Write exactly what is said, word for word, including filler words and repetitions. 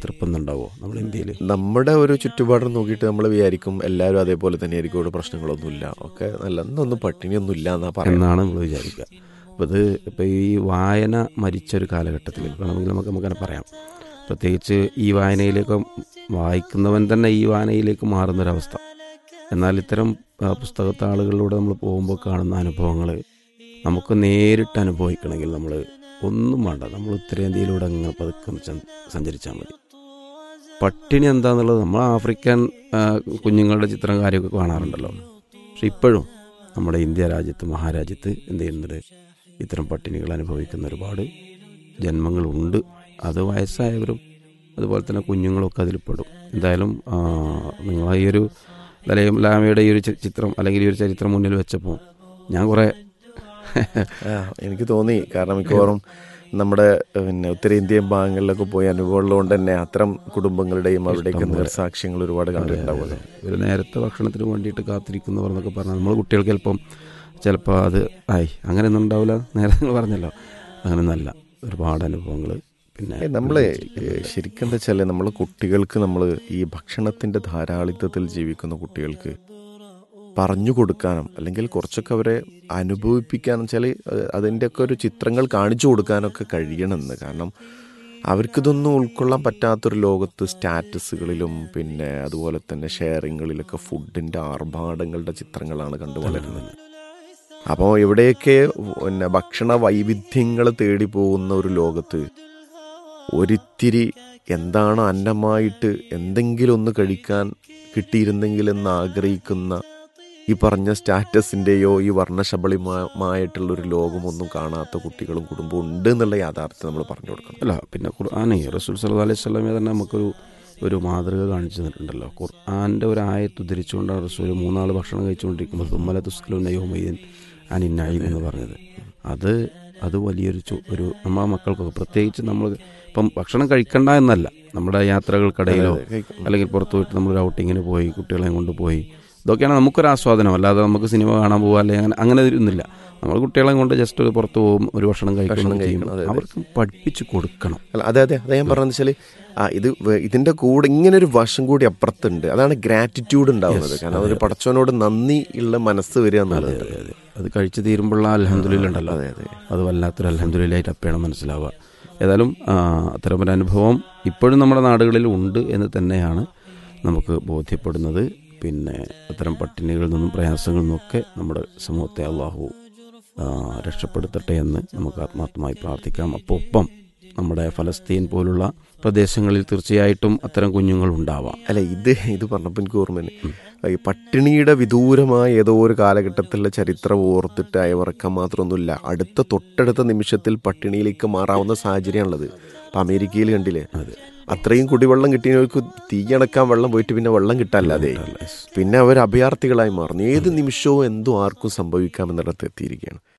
Trip ഒന്നുണ്ടാവുമോ നമ്മുടെ ഇന്ത്യയിൽ? നമ്മുടെ ഒരു ചുറ്റുപാട് നോക്കിയിട്ട് നമ്മൾ വിചാരിക്കും എല്ലാവരും അതേപോലെ തന്നെ ആയിരിക്കും, ഇവിടെ പ്രശ്നങ്ങളൊന്നുമില്ല, ഒക്കെ നല്ല ഒന്നും പട്ടിണിയൊന്നും ഇല്ല എന്നാ എന്നാണ് നമ്മൾ വിചാരിക്കുക. അപ്പോൾ ഇത് ഇപ്പോൾ ഈ വായന മരിച്ചൊരു കാലഘട്ടത്തിൽ വേണമെങ്കിൽ നമുക്ക് നമുക്കങ്ങനെ പറയാം. പ്രത്യേകിച്ച് ഈ വായനയിലേക്ക് വായിക്കുന്നവൻ തന്നെ ഈ വായനയിലേക്ക് മാറുന്നൊരവസ്ഥ. എന്നാൽ ഇത്തരം പുസ്തകത്താളുകളിലൂടെ നമ്മൾ പോകുമ്പോൾ കാണുന്ന അനുഭവങ്ങൾ നമുക്ക് നേരിട്ട് അനുഭവിക്കണമെങ്കിൽ നമ്മൾ ഒന്നും വേണ്ട, നമ്മൾ ഉത്തരേന്ത്യയിലൂടെ അങ്ങനെ പതുക്കെ സഞ്ചരിച്ചാൽ മതി. പട്ടിണി എന്താണെന്നുള്ളത് നമ്മൾ ആഫ്രിക്കൻ കുഞ്ഞുങ്ങളുടെ ചിത്രം കാര്യമൊക്കെ കാണാറുണ്ടല്ലോ. പക്ഷെ ഇപ്പോഴും നമ്മുടെ ഇന്ത്യ രാജ്യത്ത് മഹാരാജ്യത്ത് എന്ത് ചെയ്യുന്നത്, ഇത്തരം പട്ടിണികൾ അനുഭവിക്കുന്ന ഒരുപാട് ജന്മങ്ങളുണ്ട്. അത് വയസ്സായവരും അതുപോലെ തന്നെ കുഞ്ഞുങ്ങളൊക്കെ അതിൽ പെടും. എന്തായാലും നിങ്ങൾ ഈ ഒരു ദലൈ ലാമയുടെ ഈ ഒരു ചിത്രം അല്ലെങ്കിൽ ഈ ഒരു ചരിത്രം മുന്നിൽ വെച്ചപ്പോൾ ഞാൻ കുറേ എനിക്ക് തോന്നി. കാരണം മിക്കവാറും നമ്മുടെ പിന്നെ ഉത്തരേന്ത്യൻ ഭാഗങ്ങളിലൊക്കെ പോയി അനുഭവമുള്ളതുകൊണ്ട് തന്നെ അത്തരം കുടുംബങ്ങളുടെയും അവരുടെയൊക്കെ നേർസാക്ഷ്യങ്ങൾ ഒരുപാട് കണ്ടിട്ടുണ്ടാവുമല്ലോ. ഒരു നേരത്തെ ഭക്ഷണത്തിന് വേണ്ടിയിട്ട് കാത്തിരിക്കുന്നവരെന്നൊക്കെ പറഞ്ഞാൽ നമ്മൾ കുട്ടികൾക്ക് ചിലപ്പം ചിലപ്പോൾ അത് ആയി അങ്ങനെയൊന്നും ഉണ്ടാവില്ല. നേരെ നിങ്ങൾ പറഞ്ഞല്ലോ, അങ്ങനെയൊന്നല്ല. ഒരുപാട് അനുഭവങ്ങൾ. പിന്നെ നമ്മൾ ശരിക്കും എന്താ വെച്ചാൽ നമ്മൾ കുട്ടികൾക്ക് നമ്മൾ ഈ ഭക്ഷണത്തിൻ്റെ ധാരാളിത്തത്തിൽ ജീവിക്കുന്ന കുട്ടികൾക്ക് പറഞ്ഞു കൊടുക്കാനും അല്ലെങ്കിൽ കുറച്ചൊക്കെ അവരെ അനുഭവിപ്പിക്കാനും വെച്ചാൽ അതിൻ്റെയൊക്കെ ഒരു ചിത്രങ്ങൾ കാണിച്ചു കൊടുക്കാനൊക്കെ കഴിയണമെന്ന്. കാരണം അവർക്കിതൊന്നും ഉൾക്കൊള്ളാൻ പറ്റാത്തൊരു ലോകത്ത് സ്റ്റാറ്റസുകളിലും പിന്നെ അതുപോലെ തന്നെ ഷെയറിങ്ങളിലൊക്കെ ഫുഡിൻ്റെ ആർഭാടങ്ങളുടെ ചിത്രങ്ങളാണ് കണ്ടു വളരുന്നത്. അപ്പോൾ ഇവിടെയൊക്കെ പിന്നെ ഭക്ഷണ വൈവിധ്യങ്ങൾ തേടി പോകുന്ന ഒരു ലോകത്ത് ഒരിത്തിരി എന്താണ് അന്നമായിട്ട് എന്തെങ്കിലും ഒന്ന് കഴിക്കാൻ കിട്ടിയിരുന്നെങ്കിലെന്ന് ആഗ്രഹിക്കുന്ന ഈ പറഞ്ഞ സ്റ്റാറ്റസിൻ്റെയോ ഈ വർണ്ണശബളിമായിട്ടുള്ളൊരു ലോകമൊന്നും കാണാത്ത കുട്ടികളും കുടുംബവും ഉണ്ട് എന്നുള്ള യാഥാർത്ഥ്യം നമ്മൾ പറഞ്ഞു കൊടുക്കണം. അല്ല, പിന്നെ ഖുർആൻ റസൂൽ സല്ലല്ലാഹു അലൈഹി വസല്ലമയെ തന്നെ നമുക്കൊരു ഒരു മാതൃക കാണിച്ചു തന്നിട്ടുണ്ടല്ലോ. ഖുർആൻ്റെ ഒരു ആയത്ത് ഉദ്ധരിച്ചുകൊണ്ടാണ് റസൂൽ മൂന്നാൾ ഭക്ഷണം കഴിച്ചുകൊണ്ടിരിക്കുമ്പോൾ സുമ്മല തുസ്അലൂന യൗമഇദിൻ അനിൻ നഈം എന്ന് പറഞ്ഞത്. അത് അത് വലിയൊരു ഒരു നമ്മുടെ മക്കൾക്കൊക്കെ പ്രത്യേകിച്ച് നമ്മൾ ഇപ്പം ഭക്ഷണം കഴിക്കണ്ട എന്നല്ല, നമ്മുടെ യാത്രകൾക്കിടയിലോ അല്ലെങ്കിൽ പുറത്തു പോയിട്ട് നമ്മളൊരു ഔട്ടിങ്ങിന് പോയി കുട്ടികളെയും കൊണ്ടുപോയി ഇതൊക്കെയാണ് നമുക്കൊരു ആസ്വാദനം. അല്ലാതെ നമുക്ക് സിനിമ കാണാൻ പോകുക അല്ലെങ്കിൽ അങ്ങനെ അങ്ങനെ ഒന്നുമില്ല. നമ്മൾ കുട്ടികളെയും കൊണ്ട് ജസ്റ്റ് ഒരു പുറത്ത് പോകും, ഒരു ഭക്ഷണം കഴിക്കണം ചെയ്യും. അവർക്ക് പഠിപ്പിച്ച് കൊടുക്കണം. അല്ല അതെ അതെ അതെ ഞാൻ പറഞ്ഞതെന്ന് വെച്ചാൽ ആ ഇത് ഇതിൻ്റെ കൂടെ ഇങ്ങനെ ഒരു വശം കൂടി അപ്പുറത്തുണ്ട്. അതാണ് ഗ്രാറ്റിറ്റ്യൂഡ് ഉണ്ടാവുന്നത്. കാരണം ഒരു പടച്ചവനോട് നന്ദി ഉള്ള മനസ്സ് വരിക എന്നുള്ളത്. അത് കഴിച്ച് തീരുമ്പോഴുള്ള അൽഹംദുലില്ലാ ഉണ്ടല്ലോ, അത് വല്ലാത്തൊരു അൽഹംദുലില്ലായിട്ട് അപ്പോഴാണ് മനസ്സിലാവുക. ഏതായാലും അത്തരമൊരു അനുഭവം ഇപ്പോഴും നമ്മുടെ നാടുകളിൽ ഉണ്ട് എന്ന് തന്നെയാണ് നമുക്ക് ബോധ്യപ്പെടുന്നത്. പിന്നെ അത്തരം പട്ടിണികളിൽ നിന്നും പ്രയാസങ്ങളിൽ നിന്നൊക്കെ നമ്മുടെ സമൂഹത്തെ അള്ളാഹു രക്ഷപ്പെടുത്തട്ടെ എന്ന് നമുക്ക് ആത്മാർത്ഥമായി പ്രാർത്ഥിക്കാം. അപ്പോൾ ഒപ്പം നമ്മുടെ ഫലസ്തീൻ പോലുള്ള പ്രദേശങ്ങളിൽ തീർച്ചയായിട്ടും അത്തരം കുഞ്ഞുങ്ങൾ ഉണ്ടാവാം. അല്ല ഇത് ഇത് പറഞ്ഞപ്പോൾ എനിക്ക് ഓർമ്മ ഈ പട്ടിണിയുടെ വിദൂരമായ ഏതോ ഒരു കാലഘട്ടത്തിലുള്ള ചരിത്രം ഓർത്തിട്ട് അയവിറക്കാൻ മാത്രമൊന്നുമില്ല. അടുത്ത തൊട്ടടുത്ത നിമിഷത്തിൽ പട്ടിണിയിലേക്ക് മാറാവുന്ന സാഹചര്യമാണുള്ളത്. ഇപ്പം അമേരിക്കയിൽ കണ്ടില്ലേ, അത്രയും കുടിവെള്ളം കിട്ടിയവർക്ക് തീയണക്കാൻ വെള്ളം പോയിട്ട് പിന്നെ വെള്ളം കിട്ടാല്ലാതെ പിന്നെ അവർ അഭയാർത്ഥികളായി മാറുന്നു. ഏത് നിമിഷവും എന്തോ ആർക്കും സംഭവിക്കാമെന്നിടത്ത് എത്തിയിരിക്കുകയാണ്.